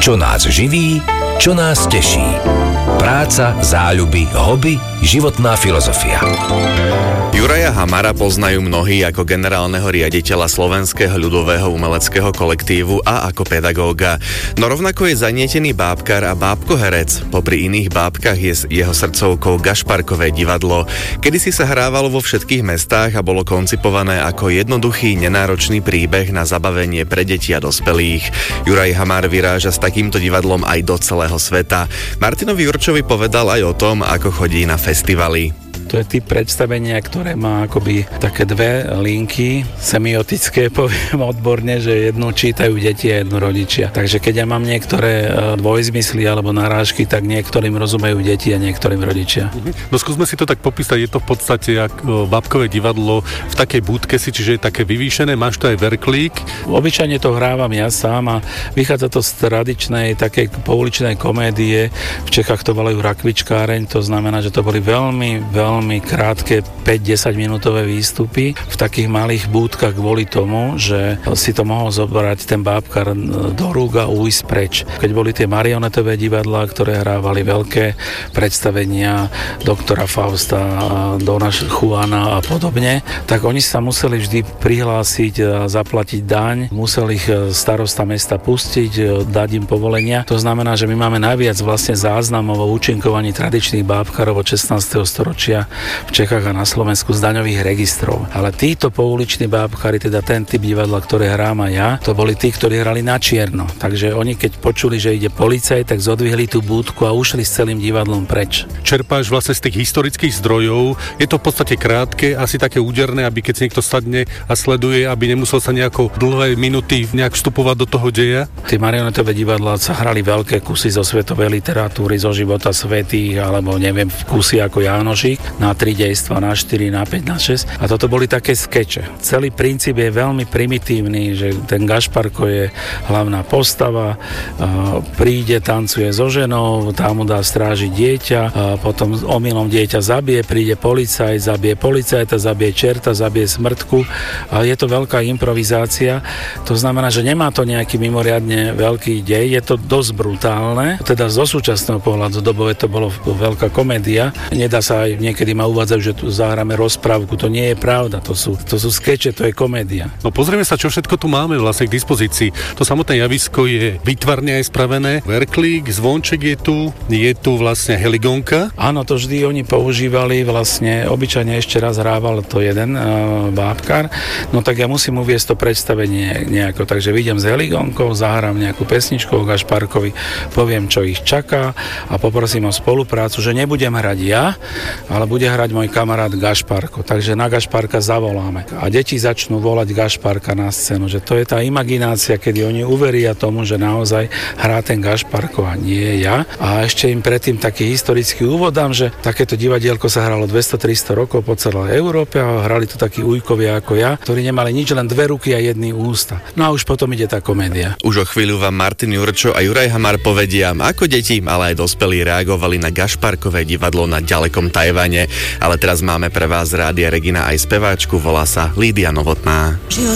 Čo nás živí, čo nás teší. Práca, záľuby, hobby, životná filozofia. Juraja Hamara poznajú mnohí ako generálneho riaditeľa Slovenského ľudového umeleckého kolektívu a ako pedagóga. No rovnako je zanietený bábkar a bábkoherec. Popri iných bábkach je jeho srdcovkou Gašparkové divadlo. Kedysi sa hrávalo vo všetkých mestách a bolo koncipované ako jednoduchý, nenáročný príbeh na zabavenie pre deti a dospelých. Juraj Hamar vyráža s takýmto divadlom aj do celého sveta. Martinovi Jurčovi povedal aj o tom, ako chodí na festivaly. To je typ predstavenia, ktoré má akoby také dve linky, semiotické, poviem odborne, že jednu čítajú deti a jednu rodičia. Takže keď ja mám niektoré dvojzmysly alebo narážky, tak niektorým rozumejú deti a niektorým rodičia. No skúsme si to tak popísať, je to v podstate ako bábkové divadlo v takej budke si, čiže je také vyvýšené, máš to aj verklík. Obyčajne to hrávam ja sám a vychádza to z tradičnej takej pouličnej komédie. V Čechách to volajú rakvičkáreň, to znamená, že to boli veľmi krátke 5-10 minútové výstupy v takých malých búdkach kvôli tomu, že si to mohol zobrať ten bábkar do rúk a ujsť preč. Keď boli tie marionetové divadlá, ktoré hrávali veľké predstavenia doktora Fausta, Dona Juana a podobne, tak oni sa museli vždy prihlásiť a zaplatiť daň, museli ich starosta mesta pustiť, dať im povolenia. To znamená, že my máme najviac vlastne záznamov o účinkovaní tradičných bábkarov od 16. storočia v Čechách a na Slovensku z daňových registrov. Ale títo pouliční bábkari, teda ten typ divadla, ktoré hrám aj ja, to boli tí, ktorí hrali na čierno. Takže oni keď počuli, že ide policaj, tak zodvihli tú búdku a ušli s celým divadlom preč. Čerpáš vlastne z tých historických zdrojov. Je to v podstate krátke, asi také úderné, aby keď si niekto sadne a sleduje, aby nemusel sa nejako dlhé minúty nejak vstupovať do toho deja. Tí marionetové divadlá sa hrali veľké kusy zo svetovej literatúry, zo života svätých, alebo neviem, kusy ako Jánošík na 3 dejstva, na 4, na 5, na 6. A toto boli také skeče. Celý princíp je veľmi primitívny, že ten Gašparko je hlavná postava, príde, tancuje so ženou, tá mu dá strážiť dieťa, potom omylom dieťa zabije, príde policajt, zabije policajta, zabije čerta, zabije smrtku. A je to veľká improvizácia. To znamená, že nemá to nejaký mimoriadne veľký dej, je to dosť brutálne. Teda zo súčasného pohľadu dobové to bolo veľká komédia. Nedá sa aj niekedy ma uvádzajú, že tu zahráme rozprávku. To nie je pravda, to sú skeče, to je komédia. No pozrieme sa, čo všetko tu máme vlastne k dispozícii. To samotné javisko je výtvarne aj spravené. Verklík, zvonček je tu vlastne heligonka. Áno, to vždy oni používali vlastne, obyčajne ešte raz hrával to jeden bábkar, no tak ja musím uviesť to predstavenie nejako, takže vidím s heligonkou, zahrám nejakú pesničku o Gašparkovi, poviem, čo ich čaká a poprosím o spoluprácu, že nebudem hrať ja, ale bude hrať môj kamarát Gašparko. Takže na Gašparka zavoláme. A deti začnú volať Gašparka na scénu, že to je tá imaginácia, kedy oni uveria tomu, že naozaj hrá ten Gašparko a nie ja. A ešte im predtým taký historický úvod dám, že takéto divadielko sa hralo 200-300 rokov po celej Európe a hrali to takí ujkovia ako ja, ktorí nemali nič, len 2 ruky a 1 ústa. No a už potom ide tá komédia. Už o chvíľu vám Martin Jurčo a Juraj Hamar povedia, ako deti, ale aj dospelí reagovali na Gašparkové divadlo na ďalekom Tajvane. Ale teraz máme pre vás z Rádia Regina aj speváčku, volá sa Lídia Novotná.